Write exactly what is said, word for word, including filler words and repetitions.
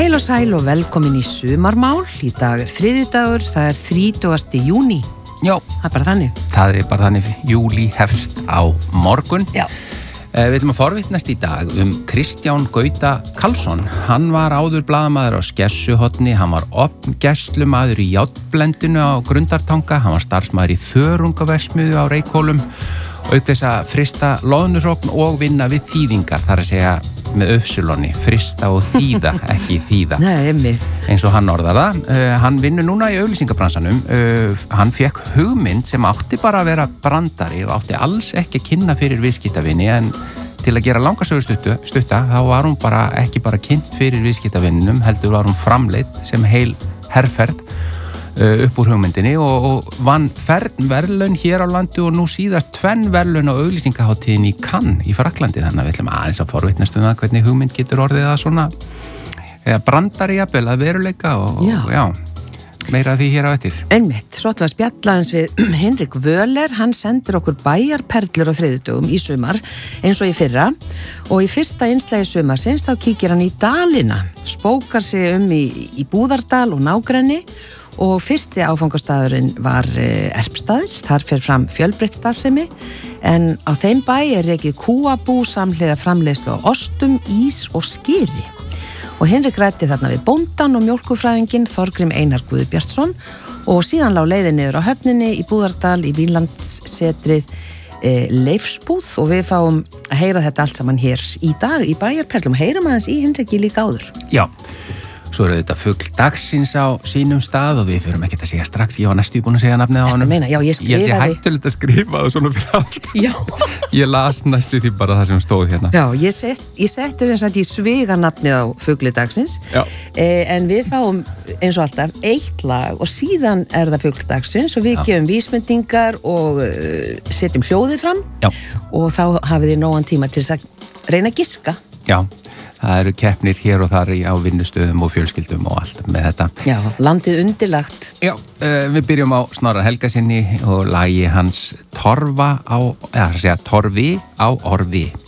Heil og sæl og velkomin í sumarmál. Í dag er þriðjudagur, það er þrítugasti júní. Já, það er bara þannig. Það er bara þannig, júlí hefst á morgun. Já. Við ætlum að forvitnast í dag um Kristján Gauta Karlsson. Hann var áður blaðamaður á Skessuhorni, hann var opngæslumaður í Járnblendinu á Grundartanga, hann var starfsmaður í Þörungaverksmiðju á Reykhólum, auk þess að frista loðnusókn og vinna við þýðingar, þar að segja með öfsulonni, frista og þýða, ekki þýða. Nei, einmitt. Eins og hann orðar það. Uh, hann vinnur núna í auglýsingabransanum. Uh, hann fekk hugmynd sem átti bara að vera brandari og átti alls ekki að kynna fyrir viðskiptavinni, en til að gera langasögu stutta, stutta þá var hún bara ekki bara kynnt fyrir viðskiptavinnum, heldur var hún framleidd sem heil herferð uh, upp úr hugmyndinni og, og vann verðlaun hér á landi og nú síðast tvenn verðlaun á auglýsingaháttíðinni í Cannes í Fraklandi, þannig að við ætlum aðeins að forvitnast um það hvernig hugmynd getur orðið að svona eða brandari jafnvel að veruleika og já. og já, meira af því hér á eftir. Einmitt, svo ætlum við að spjalla eins við Hinrik Völer, hann sendir okkur bæjarperlur á þriðjudögum í sumar eins og í fyrra og í fyrsta innslagi sumarsins þá kíkir hann í dalina, spókar sig um í, í Búðardal og nágrenni og fyrsti áfangastæðurinn var Erpstaðir, þar fer fram fjölbreytt starfsemi en á þeim bæ er rekið kúabú samhliða framleiðslu á ostum, ís og skyri. Og Hinrik ræddi þarna við bóndan og mjólkufræðinginn Þorgrím Einar Guðbjartsson og síðan lá leiðin niður á höfninni í Búðardal í Vínlandssetrið e, Leifsbúð og við fáum að heyra þetta allt saman hér í dag í bæjarperlum. Heyrum aðeins í Hinriki líka áður. Já. Svo eru þetta fugl dagsins á sínum stað og við fyrum ekkert að segja strax, ég var næstu búin að segja nafnið á honum. Meina, já, ég skrifaði. Ég held ég hættulegt að skrifa það svona fyrir allt. Já. Ég las næstu því bara það sem stóð hérna. Já, ég, set, ég setti sem sagt í sviga nafnið á fugli dagsins. Já. Eh, en við fáum eins og alltaf eitt lag og síðan er það fugl dagsins og við já. gefum vísbendingar og uh, setjum hljóðið fram. Já. Og þá hafið þið nógan tíma til að reyna að giska. Já. Það eru keppnir hér og þar á vinnustöðum og fjölskyldum og allt með þetta. Já, landið undirlagt. Já, uh, við byrjum á Snorra Helgasinni og lagi hans Torfa á, eða að segja Torfi á Orfi.